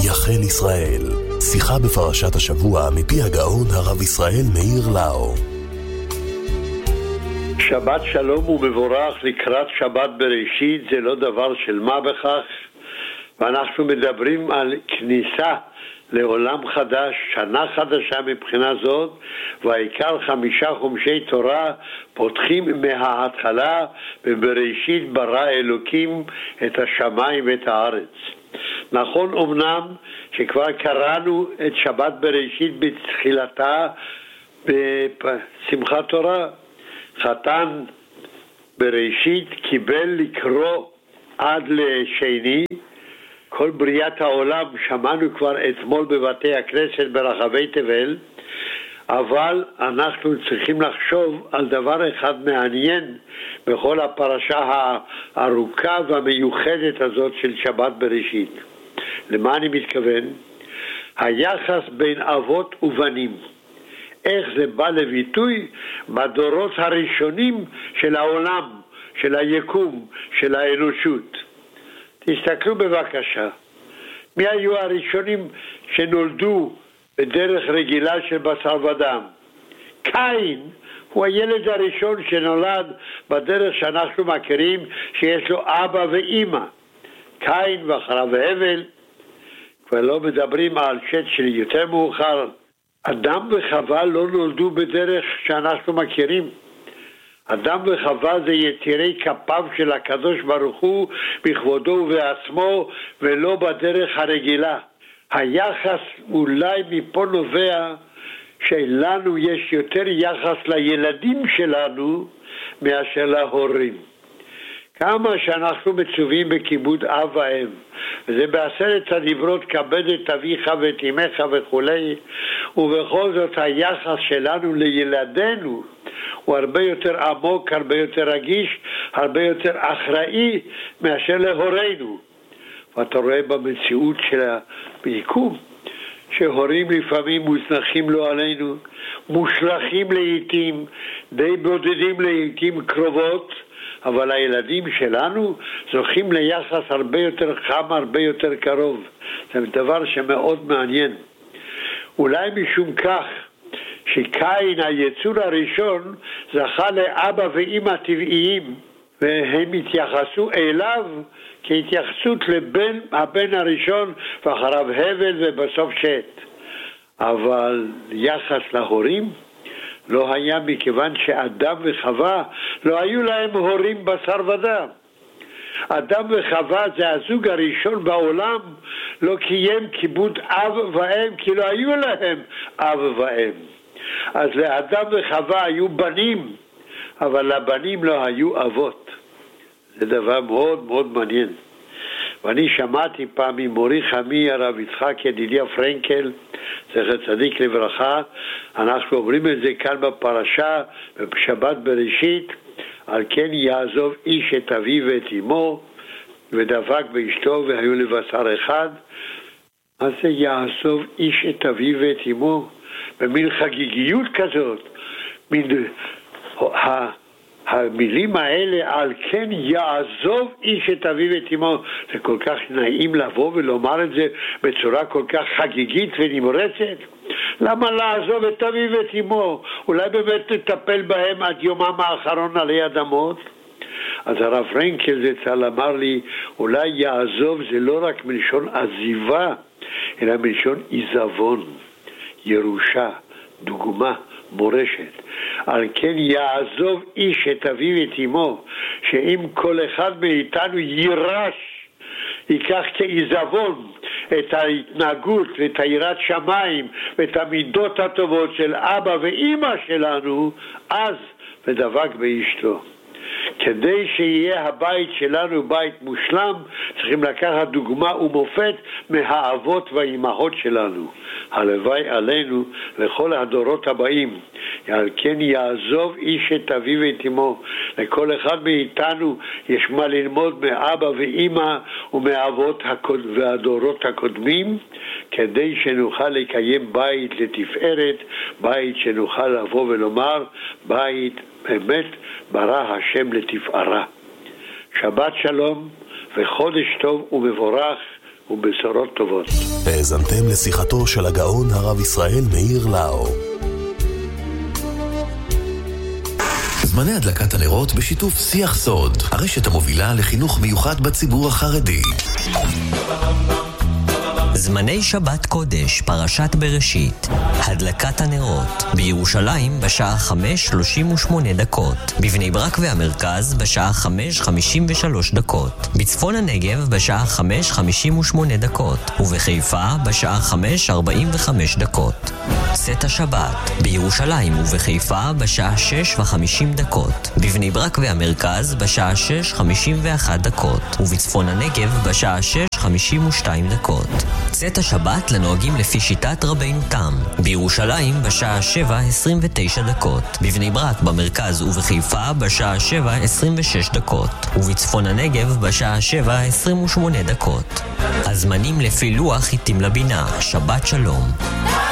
יחל ישראל, שיחה בפרשת השבוע מפי הגאון הרב ישראל מאיר לאו. שבת שלום ומבורך לקראת שבת בראשית, זה לא דבר של מה בכך, ואנחנו מדברים על כניסה לעולם חדש, שנה חדשה מבחינה זאת, והעיקר 5 חומשי תורה פותחים מההתחלה, ובראשית ברא אלוקים את השמיים ואת הארץ. נכון אמנם שכבר קראנו את שבת בראשית בתחילתה בשמחת תורה, חתן בראשית קיבל לקרוא עד לשני, כל בריאת העולם שמענו כבר אתמול בבתי הכנסת ברחבי תבל, אבל אנחנו צריכים לחשוב על דבר אחד מעניין בכל הפרשה הארוכה והמיוחדת הזאת של שבת בראשית. למה אני מתכוון? היחס בין אבות ובנים. איך זה בא לביטוי בדורות הראשונים של העולם, של היקום, של האנושות. תסתכלו בבקשה, מי היו הראשונים שנולדו בדרך רגילה של בשר ודם? קין הוא הילד הראשון שנולד בדרך שאנחנו מכירים, שיש לו אבא ואימא. קין ואחריו הבל, כבר לא מדברים על שת של יותר מאוחר. אדם וחווה לא נולדו בדרך שאנחנו מכירים. אדם וחווה זה יצירי כפיו של הקדוש ברוך הוא בכבודו ובעצמו, ולא בדרך הרגילה. היחס אולי מפה נובע שלנו יש יותר יחס לילדים שלנו מאשר להורים. כמה שאנחנו מצווים בכיבוד אב ואם, וזה בעשרת הדיברות כבד את אביך ואת אמך וכולי, ובכל זאת היחס שלנו לילדינו הוא הרבה יותר עמוק, הרבה יותר רגיש, הרבה יותר אחראי מאשר להורינו. ואתה רואה במציאות של היקום שהורים לפעמים מוזנחים לא עלינו, מושלכים לעתים, די בודדים לעתים קרובות, אבל הילדים שלנו זוכים ליחס הרבה יותר חם, הרבה יותר קרוב. זה דבר שמאוד מעניין. אולי משום כך שקין היצור הראשון זכה לאבא ואמא טבעיים, והם התייחסו אליו כהתייחסות לבן הבן הראשון ואחריו הבל ובסוף שת. אבל יחס להורים לא היה, מכיוון שאדם וחווה לא היו להם הורים בשר ודם. אדם וחווה זה הזוג הראשון בעולם, לא קיים כיבוד אב ואם, כי לא היו להם אב ואם. אז לאדם וחווה היו בנים, אבל לבנים לא היו אבות. זה דבר מאוד מאוד מעניין. ואני שמעתי פעם ממורי חמי הרב יצחק ידידיה פרנקל, זכר צדיק לברכה, אנחנו אומרים את זה כאן בפרשה בשבת בראשית, על כן יעזוב איש את אביו ואת אמו ודבק באשתו והיו לבשר אחד. מה זה יעזוב איש את אביו ואת אמו? במין חגיגיות כזאת, המילים האלה, על כן יעזוב איש את אביו ואת אמו, זה כל כך נעים לבוא ולומר את זה בצורה כל כך חגיגית ונמרצת. למה לעזוב את אביו ואת אמו? אולי באמת לטפל בהם עד יומם האחרון עלי אדמות? אז הרב פרנקל זצ"ל אמר לי, אולי יעזוב זה לא רק מלשון עזיבה, אלא מלשון עיזבון, ירושה, דוגמה, מורשת. על כן יעזוב איש את אביו ואת אמו, שאם כל אחד מאיתנו יירש, ייקח כעיזבון את ההתנהגות ואת היראת שמיים ואת המידות הטובות של אבא ואמא שלנו, אז ודבק באשתו. כדי שיהיה הבית שלנו בית מושלם, צריכים לקחת דוגמה ומופת מהאבות והאימהות שלנו. הלוואי עלינו לכל הדורות הבאים. על כן יעזוב איש את אביו ואת אמו. לכל אחד מאיתנו יש מה ללמוד מאבא ואמא ומאבות והדורות הקודמים, כדי שנוכל לקיים בית לתפארת, בית שנוכל לבוא ולומר, בית באמת ברא השם לתפארה. שבת שלום וחודש טוב ומבורך ובשורות טובות. האזנתם לשיחתו של הגאון הרב ישראל מאיר לאו. זמני הדלקת הנרות בשיתוף שיח סוד, הרשת המובילה לחינוך מיוחד בציבור החרדי. זמני שבת קודש, פרשת בראשית, הדלקת הנרות, בירושלים בשעה 5:38, בבני ברק והמרכז בשעה 5:53, בצפון הנגב בשעה 5:58, ובחיפה בשעה 5:45. צאת השבת, בירושלים ובחיפה בשעה 6:50, בבני ברק והמרכז בשעה 6:51, ובצפון הנגב בשעה 6:52. צאת השבת לנוהגים לפי שיטת רבינו תם, בירושלים בשעה 7:29, בבני ברק במרכז ובחיפה בשעה 7:26, ובצפון הנגב בשעה 7:28. הזמנים לפי לוח חיטים לבינה. שבת שלום.